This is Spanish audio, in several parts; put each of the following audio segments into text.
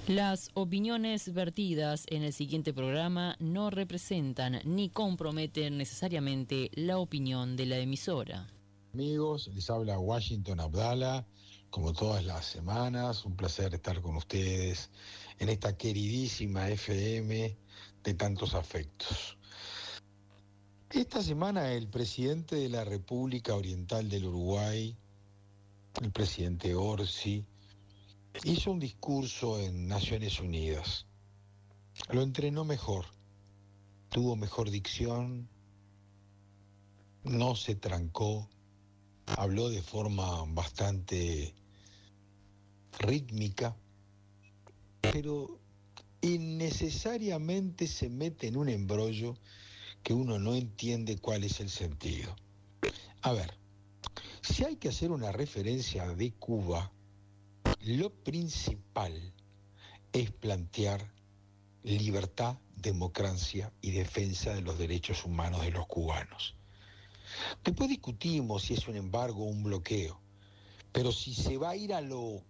Las opiniones vertidas en el siguiente programa no representan ni comprometen necesariamente la opinión de la emisora. Amigos, les habla Washington Abdala, como todas las semanas, un placer estar con ustedes en esta queridísima FM de tantos afectos. Esta semana el presidente de la República Oriental del Uruguay, el presidente Orsi, hizo un discurso en Naciones Unidas. Lo entrenó mejor, tuvo mejor dicción, no se trancó, habló de forma bastante rítmica, pero innecesariamente se mete en un embrollo que uno no entiende cuál es el sentido. A ver, si hay que hacer una referencia de Cuba, lo principal es plantear libertad, democracia y defensa de los derechos humanos de los cubanos. Después discutimos si es un embargo o un bloqueo, pero si se va a ir a lo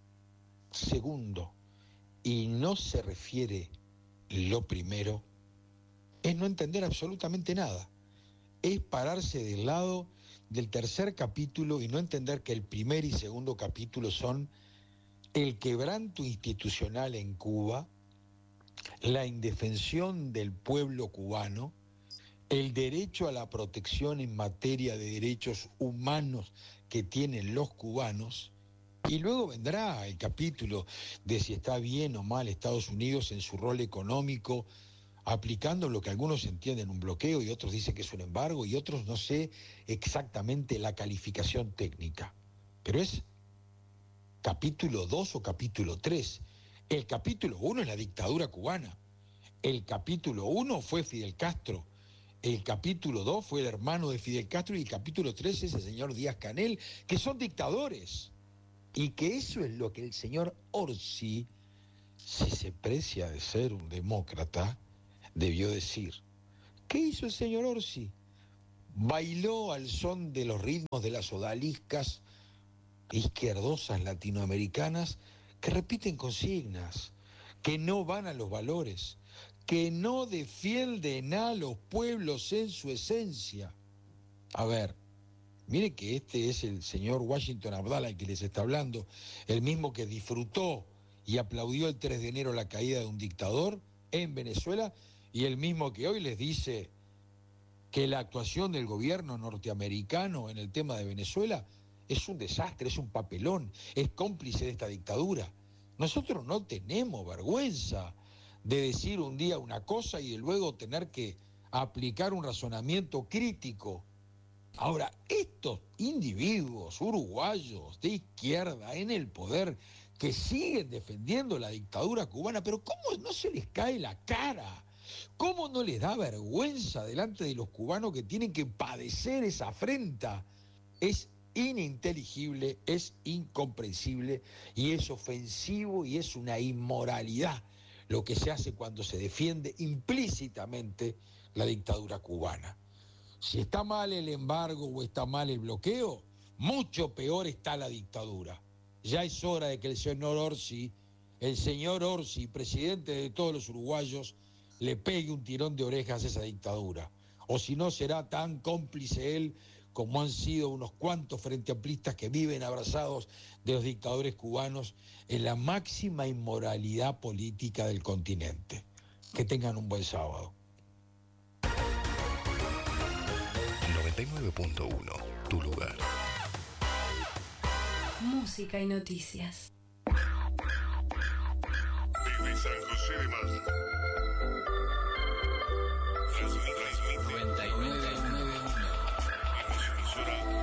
segundo y no se refiere lo primero, es no entender absolutamente nada. Es pararse del lado del tercer capítulo y no entender que el primer y segundo capítulo son el quebranto institucional en Cuba, la indefensión del pueblo cubano, el derecho a la protección en materia de derechos humanos que tienen los cubanos, y luego vendrá el capítulo de si está bien o mal Estados Unidos en su rol económico, aplicando lo que algunos entienden un bloqueo y otros dicen que es un embargo y otros no sé exactamente la calificación técnica, pero es capítulo 2 o capítulo 3. El capítulo 1 es la dictadura cubana. El capítulo 1 fue Fidel Castro. El capítulo 2 fue el hermano de Fidel Castro y el capítulo 3 es el señor Díaz-Canel, que son dictadores. Y que eso es lo que el señor Orsi, si se precia de ser un demócrata, debió decir. ¿Qué hizo el señor Orsi? Bailó al son de los ritmos de las odaliscas izquierdosas latinoamericanas que repiten consignas, que no van a los valores, que no defienden a los pueblos en su esencia. A ver, mire que este es el señor Washington Abdala el que les está hablando, el mismo que disfrutó y aplaudió el 3 de enero la caída de un dictador en Venezuela y el mismo que hoy les dice que la actuación del gobierno norteamericano en el tema de Venezuela es un desastre, es un papelón, es cómplice de esta dictadura. Nosotros no tenemos vergüenza de decir un día una cosa y de luego tener que aplicar un razonamiento crítico. Ahora, estos individuos uruguayos de izquierda en el poder que siguen defendiendo la dictadura cubana, pero ¿cómo no se les cae la cara? ¿Cómo no les da vergüenza delante de los cubanos que tienen que padecer esa afrenta? Es ininteligible, es incomprensible y es ofensivo y es una inmoralidad lo que se hace cuando se defiende implícitamente la dictadura cubana. Si está mal el embargo o está mal el bloqueo, mucho peor está la dictadura. Ya es hora de que el señor Orsi, presidente de todos los uruguayos, le pegue un tirón de orejas a esa dictadura. O si no, será tan cómplice él como han sido unos cuantos frente amplistas que viven abrazados de los dictadores cubanos en la máxima inmoralidad política del continente. Que tengan un buen sábado. 99.1, tu lugar. Música y noticias. Desde San José de Mayo,